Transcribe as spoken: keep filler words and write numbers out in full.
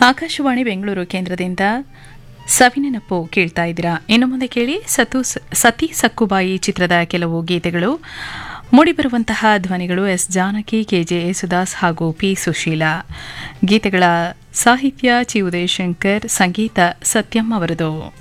ಆಕಾಶವಾಣಿ ಬೆಂಗಳೂರು ಕೇಂದ್ರದಿಂದ ಸವಿನೆನಪು ಕೇಳ್ತಾ ಇದ್ದೀರಾ. ಇನ್ನು ಮುಂದೆ ಕೇಳಿ ಸತು ಸತಿ ಸಕ್ಕುಬಾಯಿ ಚಿತ್ರದ ಕೆಲವು ಗೀತೆಗಳು. ಮೂಡಿಬರುವಂತಹ ಧ್ವನಿಗಳು ಎಸ್ ಜಾನಕಿ, ಕೆಜೆ ಯೇಸುದಾಸ್ ಹಾಗೂ ಪಿ ಸುಶೀಲಾ. ಗೀತೆಗಳ ಸಾಹಿತ್ಯ ಚಿ ಉದಯಶಂಕರ್, ಸಂಗೀತ ಸತ್ಯಂ ಅವರದು.